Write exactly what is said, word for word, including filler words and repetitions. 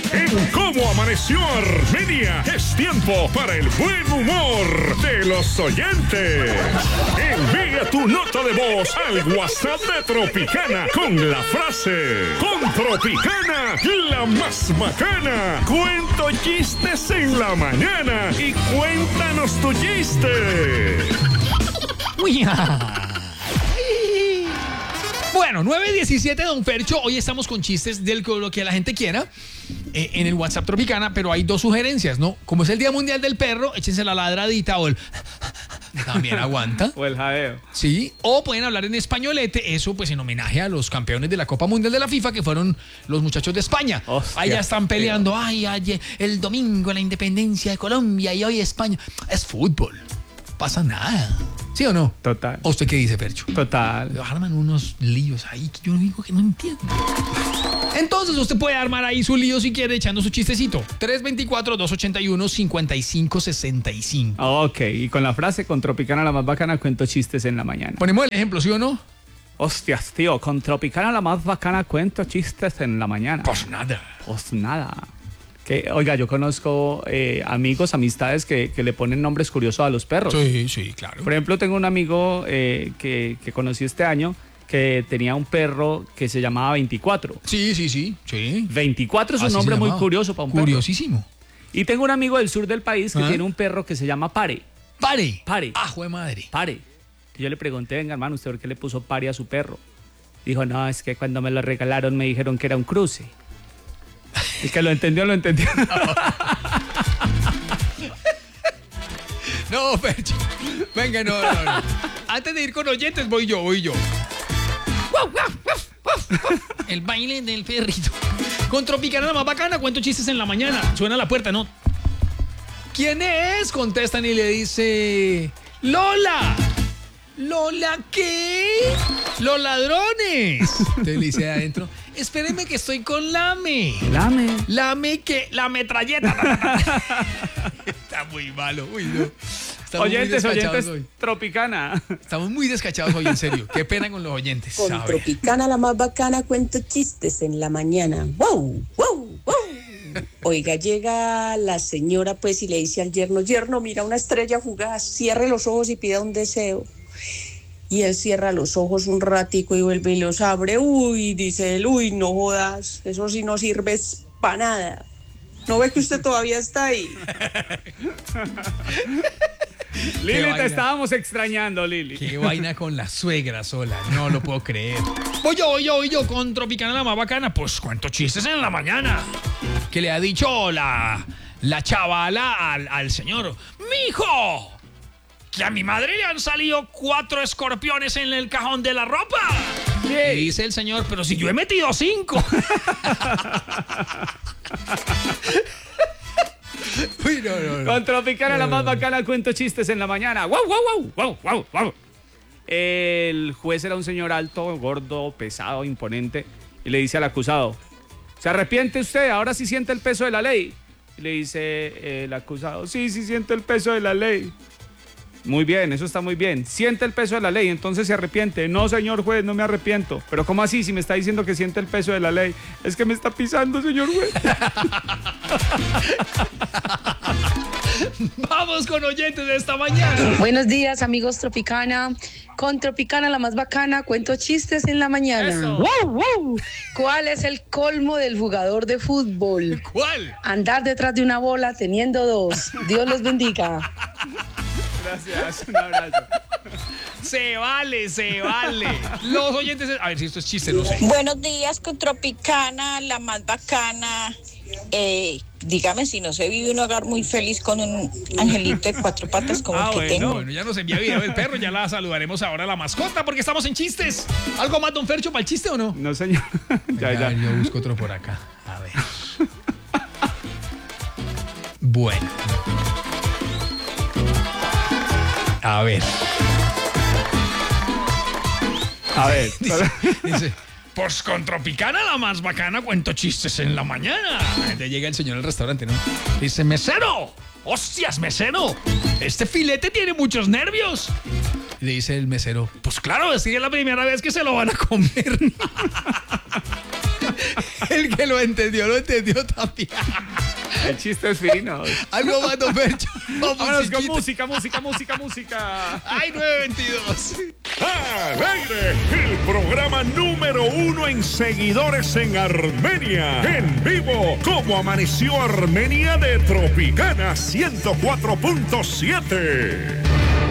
En Cómo Amaneció Armenia es tiempo para el buen humor de los oyentes. Envía tu nota de voz al WhatsApp de Tropicana con la frase: con Tropicana, la más bacana. Cuento chistes en la mañana y cuéntanos tu chiste. Bueno, nueve diecisiete, don Fercho. Hoy estamos con chistes de lo que la gente quiera eh, en el WhatsApp Tropicana, pero hay dos sugerencias, ¿no? Como es el Día Mundial del Perro, échense la ladradita o el... También aguanta. O el jadeo. Sí, o pueden hablar en españolete, eso pues en homenaje a los campeones de la Copa Mundial de la FIFA, que fueron los muchachos de España. Hostia, Allá están peleando, ay, ay, el domingo la independencia de Colombia y hoy España. Es fútbol, pasa nada. ¿Sí o no? Total. ¿O usted qué dice, Fercho? Total. Arman unos líos ahí que yo digo que no entiendo. Entonces usted puede armar ahí su lío si quiere, echando su chistecito. tres dos cuatro, dos ocho uno, cinco cinco seis cinco. Ok, y con la frase: con Tropicana la más bacana cuento chistes en la mañana. Ponemos el ejemplo, ¿sí o no? Hostias, tío, con Tropicana la más bacana cuento chistes en la mañana. Pues nada. Pues nada. Que, oiga, yo conozco eh, amigos, amistades que, que le ponen nombres curiosos a los perros. Sí, sí, claro. Por ejemplo, tengo un amigo eh, que, que conocí este año que tenía un perro que se llamaba veinticuatro. Sí, sí, sí. sí. veinticuatro es un Así nombre se muy llamaba. curioso para un perro. Curiosísimo. Y tengo un amigo del sur del país que ¿Ah? tiene un perro que se llama Pare. Pare. Pare. Ah, jue madre. Pare. Y yo le pregunté: venga, hermano, ¿usted por qué le puso Pare a su perro? Dijo: no, es que cuando me lo regalaron me dijeron que era un cruce. Es que lo entendió, lo entendió. No, Fercho. Venga, no, no, no. Antes de ir con oyentes, voy yo, voy yo. El baile del perrito. Con Tropicana la más bacana, cuento chistes en la mañana. Suena la puerta, ¿no? ¿Quién es? Contestan y le dice: Lola. ¿Lola qué? ¡Los ladrones! Entonces le dice adentro: espéreme que estoy con Lame. Lame. Lame que la metralleta. Está muy malo. Uy, no. Estamos Oyentes, muy oyentes, hoy. Tropicana. Estamos muy descachados hoy, en serio. Qué pena con los oyentes. Con A ver. Tropicana la más bacana cuento chistes en la mañana. ¡Wow! ¡Wow! ¡Wow! Oiga, llega la señora pues y le dice al yerno: yerno, mira una estrella fugaz, cierre los ojos y pida un deseo. Y él cierra los ojos un ratico y vuelve y los abre. Uy, dice él, uy, no jodas, eso sí no sirve para nada. ¿No ve que usted todavía está ahí? Lili, vaina. te estábamos extrañando, Lili. Qué vaina con la suegra sola. No lo puedo creer. Voy yo, voy yo, voy yo con Tropicana la más bacana. Pues cuento chistes en la mañana. Que le ha dicho la, la chavala al, al señor: ¡mijo! Que a mi madre le han salido cuatro escorpiones en el cajón de la ropa. Y dice el señor: pero si yo he metido cinco. Uy, no, no, no. Con Tropicana la más bacana cuento chistes en la mañana. ¡Wow, wow, wow! ¡Wow, wow, wow! El juez era un señor alto, gordo, pesado, imponente, y le dice al acusado: ¿se arrepiente usted? Ahora sí siente el peso de la ley. Y le dice eh, el acusado: sí, sí siento el peso de la ley. Muy bien, eso está muy bien. Siente el peso de la ley, entonces se arrepiente. No, señor juez, no me arrepiento. Pero ¿cómo así? Si me está diciendo que siente el peso de la ley. Es que me está pisando, señor juez. Vamos con oyentes de esta mañana. Buenos días, amigos Tropicana. Con Tropicana la más bacana cuento chistes en la mañana. Eso. ¡Wow, wow! ¿Cuál es el colmo del jugador de fútbol? ¿Cuál? Andar detrás de una bola teniendo dos. Dios los bendiga. Gracias, un abrazo. Se vale, se vale. Los oyentes... A ver si esto es chiste, no sé. Buenos días con Tropicana, la más bacana. Eh, dígame si no se vive un hogar muy feliz con un angelito de cuatro patas como Ah, el que bueno, tengo. bueno, ya nos envía video del perro, ya la saludaremos ahora a la mascota porque estamos en chistes. ¿Algo más, don Fercho, para el chiste o no? No, señor. ya, Venga, ya. yo busco otro por acá. A ver. Bueno. A ver. A ver. Dice, dice, pues con Tropicana la más bacana cuento chistes en la mañana. Te llega el señor al restaurante, ¿no? Dice: mesero, hostias, mesero, este filete tiene muchos nervios. Y le dice el mesero: pues claro, es que es la primera vez que se lo van a comer. El que lo entendió, lo entendió también. El chiste es fino. Algo más, don Percho. Vámonos con música, música, música, música. Ay, nueve veintidós. Al aire, el programa número uno en seguidores en Armenia. En vivo, como amaneció Armenia de Tropicana ciento cuatro punto siete.